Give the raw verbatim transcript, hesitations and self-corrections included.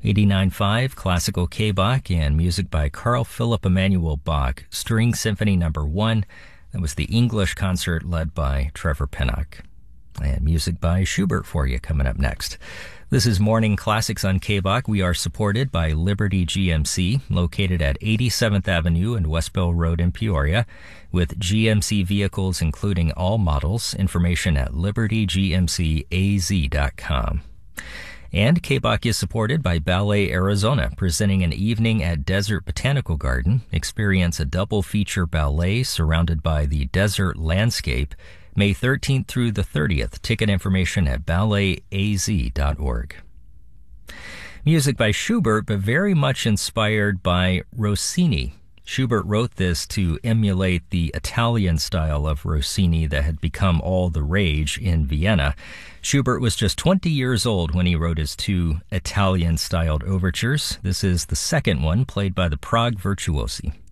eighty-nine point five Classical K-Bach and music by Carl Philipp Emanuel Bach, String Symphony Number one. That was the English concert led by Trevor Pinnock. And music by Schubert for you coming up next. This is Morning Classics on K-Bach. We are supported by Liberty G M C, located at eighty-seventh Avenue and Westbell Road in Peoria, with G M C vehicles including all models. Information at liberty g m c a z dot com. And K-Bach is supported by Ballet Arizona, presenting an evening at Desert Botanical Garden. Experience a double feature ballet surrounded by the desert landscape, May thirteenth through the thirtieth. Ticket information at ballet a z dot org. Music by Schubert, but very much inspired by Rossini. Schubert wrote this to emulate the Italian style of Rossini that had become all the rage in Vienna. Schubert was just twenty years old when he wrote his two Italian-styled overtures. This is the second one, played by the Prague Virtuosi.